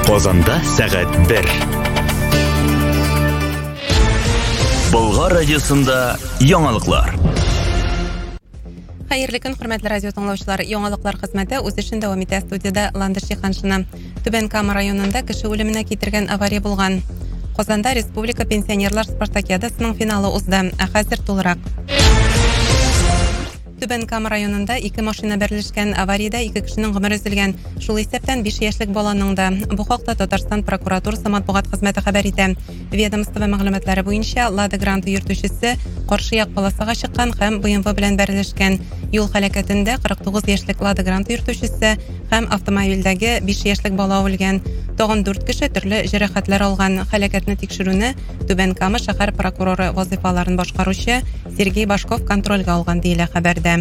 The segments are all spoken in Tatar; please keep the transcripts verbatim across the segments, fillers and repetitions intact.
Казанда сәгать бер. Болгар радиосында яңалыклар. Хәерле көн, хөрмәтле радио тыңлаучылар. Яңалыклар хезмәте үз эшен дәвам итә. Студияда Ландыш Шиханшина. Түбән Кама районында кеше үлеменә китергән авария булган. Казанда Республика пенсионерлар спартакиадасының финалы узды. Ә хәзер тулырак. Түбән Кама районында ике машина берләшкән авариядә ике кешенең гомере өзелгән. Шул исәптән биш яшьлек баланың да. Бу хакта Татарстан прокуратурасы матбугат хезмәте хәбәр итә. Ведомство мәгълүматлары буенча Лада Грант йөртүчесе каршы як полосага чыккан һәм бэ эм вэ белән берләшкән. Юл һәлакәтендә кырык тугыз яшьлек Лада Грант йөртүчесе һәм автомобильдәге биш яшьлек бала үлгән. Тагын дүрт кеше төрле җәрәхәтләр алган. Һәлакәтне тикшерүне Түбән Кама шәһәр прокуроры вазифаларын башкаручы Сергей Башков контрольгә алган диелә хәбәрдә.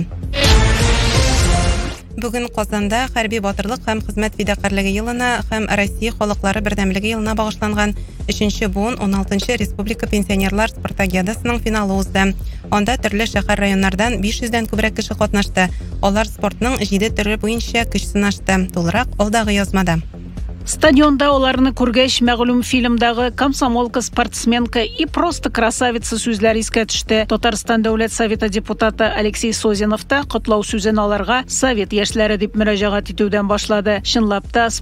Бүген Казанда хәрби батырлык һәм хезмәт фидакарлыгы елына һәм Россия халыклары бердәмлеге елына багышланган өченче буын он алтынчы Республика пенсионерлар спартакиадасының финалы узды. Анда төрле шәһәр районнардан биш йөздән күбрәк кеше катнашты. Алар спортның җиде төре буенча көч сынашты. Тулырак алдагы язмада. Стадионда оларны күргәч, мәгълүм фильмдагы комсомолка, спортсменка и просто красавица сүзләр искә төште. Татарстан Дәүләт Советы депутаты Алексей Созинов та котлау сүзен аларга Совет яшьләре дип мөрәҗәгать итүдән башлады. Чынлап та